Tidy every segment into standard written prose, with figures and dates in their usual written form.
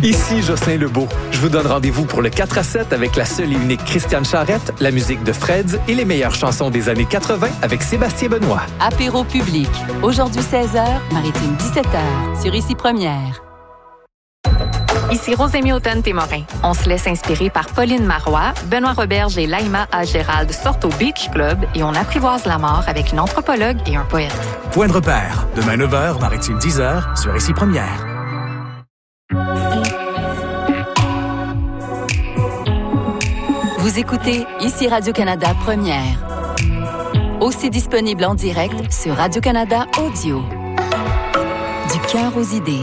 Ici Jocelyn Lebeau. Je vous donne rendez-vous pour le 4 à 7 avec la seule et unique Christiane Charrette, la musique de Freds et les meilleures chansons des années 80 avec Sébastien Benoît. Apéro public. Aujourd'hui 16h, Maritime 17h, sur Ici Première. Ici Rosémie Automne-Témorin. On se laisse inspirer par Pauline Marois, Benoît Roberge et Laïma A. Gérald sortent au Beach Club et on apprivoise la mort avec une anthropologue et un poète. Point de repère. Demain 9h, Maritime 10h, sur Ici Première. Vous écoutez Ici Radio-Canada Première. Aussi disponible en direct sur Radio-Canada Audio. Du cœur aux idées.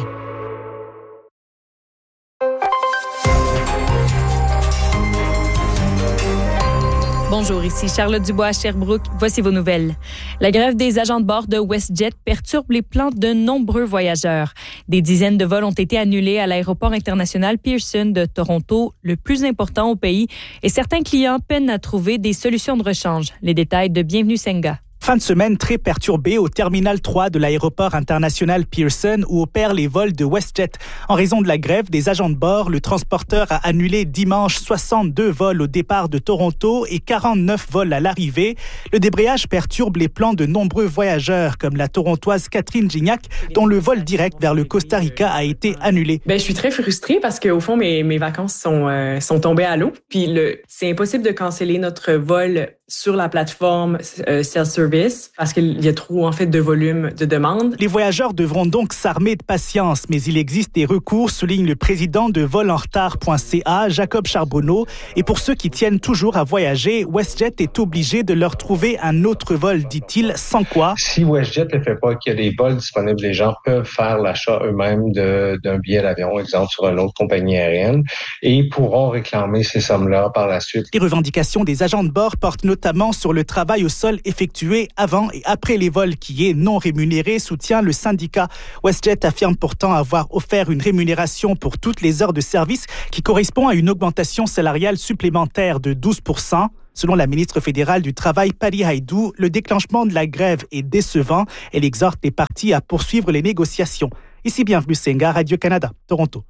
Bonjour, ici Charlotte Dubois à Sherbrooke. Voici vos nouvelles. La grève des agents de bord de WestJet perturbe les plans de nombreux voyageurs. Des dizaines de vols ont été annulés à l'aéroport international Pearson de Toronto, le plus important au pays, et certains clients peinent à trouver des solutions de rechange. Les détails de Bienvenue Senga. Fin de semaine très perturbée au terminal 3 de l'aéroport international Pearson où opèrent les vols de WestJet. En raison de la grève des agents de bord, le transporteur a annulé dimanche 62 vols au départ de Toronto et 49 vols à l'arrivée. Le débrayage perturbe les plans de nombreux voyageurs comme la Torontoise Catherine Gignac dont le vol direct vers le Costa Rica a été annulé. Je suis très frustrée parce qu'au fond, mes vacances sont tombées à l'eau. Puis c'est impossible de canceller notre vol sur la plateforme self-service parce qu'il y a trop, en fait, de volume de demandes. Les voyageurs devront donc s'armer de patience, mais il existe des recours, souligne le président de volenretard.ca, Jacob Charbonneau. Et pour ceux qui tiennent toujours à voyager, WestJet est obligé de leur trouver un autre vol, dit-il, sans quoi. Si WestJet ne le fait pas, qu'il y a des vols disponibles, les gens peuvent faire l'achat eux-mêmes d'un billet d'avion, exemple, sur une autre compagnie aérienne, et pourront réclamer ces sommes-là par la suite. Les revendications des agents de bord portent notamment sur le travail au sol effectué avant et après les vols qui est non rémunéré, soutient le syndicat. WestJet affirme pourtant avoir offert une rémunération pour toutes les heures de service qui correspond à une augmentation salariale supplémentaire de 12%. Selon la ministre fédérale du Travail, Patty Hajdu, le déclenchement de la grève est décevant. Elle exhorte les partis à poursuivre les négociations. Ici Bienvenue Senga, Radio-Canada, Toronto.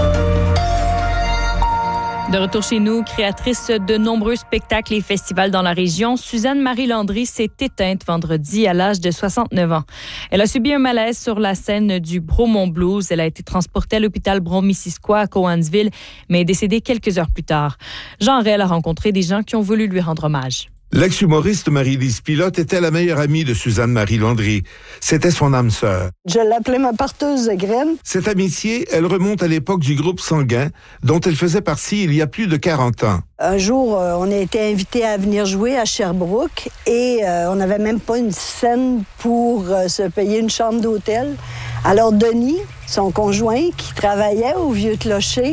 De retour chez nous, créatrice de nombreux spectacles et festivals dans la région, Suzanne-Marie Landry s'est éteinte vendredi à l'âge de 69 ans. Elle a subi un malaise sur la scène du Bromont Blues. Elle a été transportée à l'hôpital Brome-Missisquoi à Cowansville, mais est décédée quelques heures plus tard. Jean Rel a rencontré des gens qui ont voulu lui rendre hommage. L'ex-humoriste Marie-Lise Pilote était la meilleure amie de Suzanne-Marie Landry. C'était son âme sœur. Je l'appelais ma porteuse de graines. Cette amitié, elle remonte à l'époque du groupe Sanguin, dont elle faisait partie il y a plus de 40 ans. Un jour, on a été invités à venir jouer à Sherbrooke et on n'avait même pas une scène pour se payer une chambre d'hôtel. Alors Denis, son conjoint, qui travaillait au Vieux Clocher,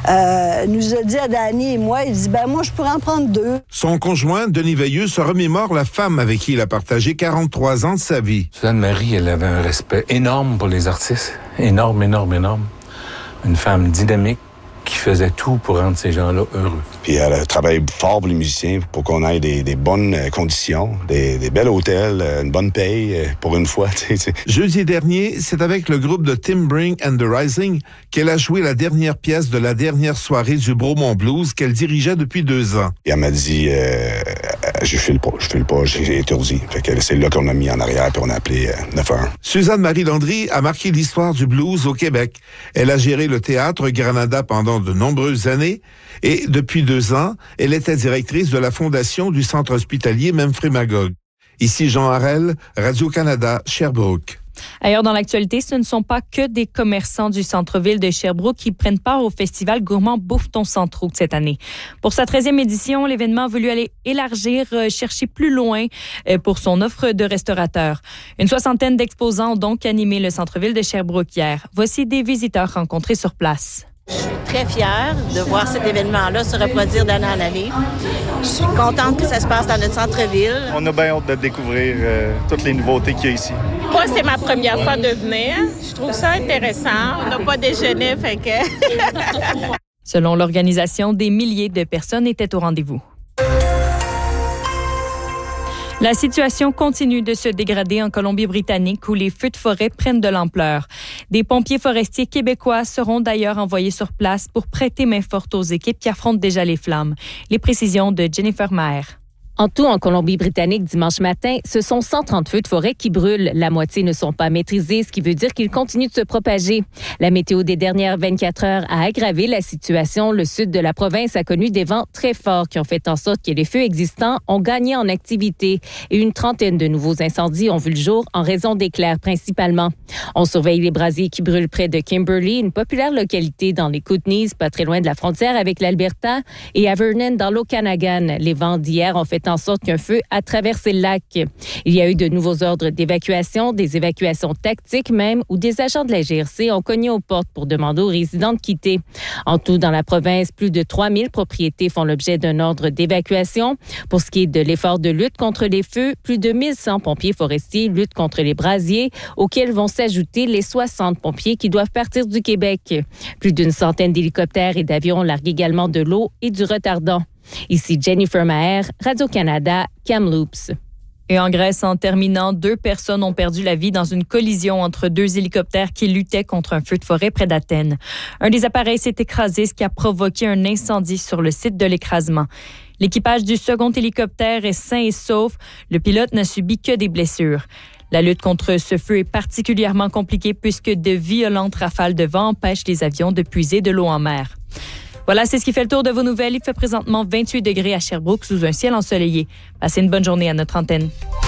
nous a dit à Dani et moi, il dit, moi, je pourrais en prendre 2. Son conjoint, Denis Veilleux, se remémore la femme avec qui il a partagé 43 ans de sa vie. Suzanne-Marie, elle avait un respect énorme pour les artistes. Énorme, énorme, énorme. Une femme dynamique qui faisait tout pour rendre ces gens-là heureux. Puis elle travaille fort pour les musiciens pour qu'on ait des bonnes conditions, des bels hôtels, une bonne paye pour une fois. T'sais. Jeudi dernier, c'est avec le groupe de Tim Brink and the Rising qu'elle a joué la dernière pièce de la dernière soirée du Bromont Blues qu'elle dirigeait depuis 2 ans. Et elle m'a dit, je file pas, j'ai étourdi. Fait que c'est là qu'on a mis en arrière puis on a appelé 911. Suzanne-Marie Landry a marqué l'histoire du blues au Québec. Elle a géré le théâtre Granada pendant de nombreuses années et depuis 2 ans, elle était directrice de la fondation du centre hospitalier Memphremagog. Ici Jean Harel, Radio-Canada, Sherbrooke. Ailleurs dans l'actualité, ce ne sont pas que des commerçants du centre-ville de Sherbrooke qui prennent part au festival gourmand Bouffe-Ton Centre cette année. Pour sa 13e édition, l'événement a voulu aller élargir, chercher plus loin pour son offre de restaurateurs. Une 60aine d'exposants ont donc animé le centre-ville de Sherbrooke hier. Voici des visiteurs rencontrés sur place. Je suis très fière de voir cet événement-là se reproduire d'année en année. Je suis contente que ça se passe dans notre centre-ville. On a bien hâte de découvrir toutes les nouveautés qu'il y a ici. Moi, c'est ma première fois de venir. Je trouve ça intéressant. On n'a pas déjeuné, fait que... Selon l'organisation, des milliers de personnes étaient au rendez-vous. La situation continue de se dégrader en Colombie-Britannique où les feux de forêt prennent de l'ampleur. Des pompiers forestiers québécois seront d'ailleurs envoyés sur place pour prêter main forte aux équipes qui affrontent déjà les flammes. Les précisions de Jennifer Maher. En tout, en Colombie-Britannique, dimanche matin, ce sont 130 feux de forêt qui brûlent. La moitié ne sont pas maîtrisés, ce qui veut dire qu'ils continuent de se propager. La météo des dernières 24 heures a aggravé la situation. Le sud de la province a connu des vents très forts qui ont fait en sorte que les feux existants ont gagné en activité. Et une trentaine de nouveaux incendies ont vu le jour en raison d'éclairs principalement. On surveille les brasiers qui brûlent près de Kimberley, une populaire localité dans les Kootenays, pas très loin de la frontière avec l'Alberta, et à Vernon, dans l'Okanagan. Les vents d'hier ont fait en sorte qu'un feu a traversé le lac. Il y a eu de nouveaux ordres d'évacuation, des évacuations tactiques même, où des agents de la GRC ont cogné aux portes pour demander aux résidents de quitter. En tout, dans la province, plus de 3000 propriétés font l'objet d'un ordre d'évacuation. Pour ce qui est de l'effort de lutte contre les feux, plus de 1100 pompiers forestiers luttent contre les brasiers, auxquels vont s'ajouter les 60 pompiers qui doivent partir du Québec. Plus d'une centaine d'hélicoptères et d'avions larguent également de l'eau et du retardant. Ici Jennifer Maher, Radio-Canada, Kamloops. Et en Grèce, en terminant, 2 personnes ont perdu la vie dans une collision entre 2 hélicoptères qui luttaient contre un feu de forêt près d'Athènes. Un des appareils s'est écrasé, ce qui a provoqué un incendie sur le site de l'écrasement. L'équipage du second hélicoptère est sain et sauf. Le pilote n'a subi que des blessures. La lutte contre ce feu est particulièrement compliquée puisque de violentes rafales de vent empêchent les avions de puiser de l'eau en mer. Voilà, c'est ce qui fait le tour de vos nouvelles. Il fait présentement 28 degrés à Sherbrooke sous un ciel ensoleillé. Passez une bonne journée à notre antenne.